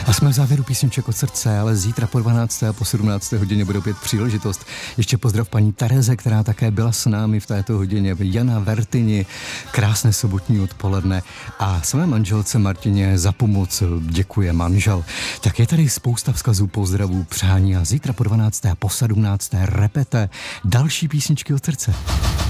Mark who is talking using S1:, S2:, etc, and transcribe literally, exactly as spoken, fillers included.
S1: A jsme v závěru písniček od srdce, ale zítra po dvanácté a po sedmnácté hodině bude opět příležitost. Ještě pozdrav paní Tereze, která také byla s námi v této hodině, Jana Vertini. Krásné sobotní odpoledne a své manželce Martině za pomoc děkuje manžel. Tak je tady spousta vzkazů, pozdravů, přání a zítra po dvanácté a po sedmnácté repete další písničky od srdce.